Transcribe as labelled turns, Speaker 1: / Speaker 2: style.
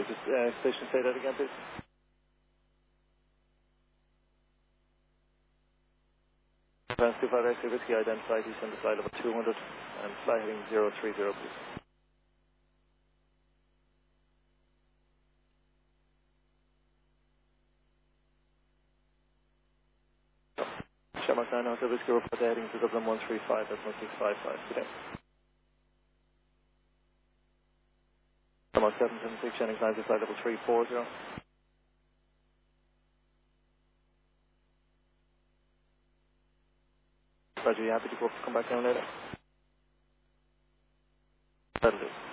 Speaker 1: Sorry, just station, say that again, please. France 25 X-ray Whiskey, identified, descend to flight level 200 and fly heading 030, please. Shamrock 9 Hotel Whiskey, report heading to Dublin 135, that's 1655 today. Shamrock 776, Jennings 9 to flight level 340. Roger, you happy to come back down later? That'll do.